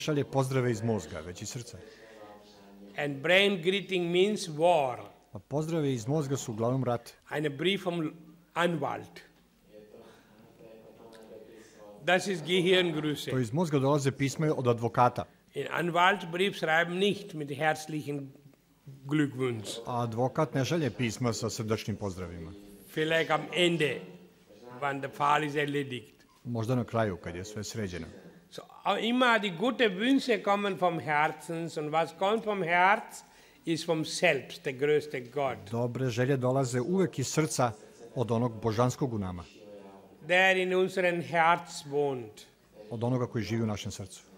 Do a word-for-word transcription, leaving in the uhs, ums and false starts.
šalje pozdrave iz mozga, već iz srca. And brain greeting means war. A pozdrave iz mozga su uglavnom rat. Eine Brief vom Anwalt. Das ist Gehirngrüße. To iz mozga dolaze pisma od advokata. In Anwaltsbrief schreiben nicht mit herzlichen Glückwunsch. A advokat ne šalje pisma sa srdačnim pozdravima. Vielleicht am Ende, wann der Fall ist erledigt. Možda na kraju, kad je sve sređeno. So, immer die gute Wünsche kommen vom Herzen und was kommt vom Herz ist vom Selbst, der größte Gott. Dobre želje dolaze uvek iz srca od onog božanskog u nama. Der in unserem Herz wohnt. Od onoga koji živi u našem srcu.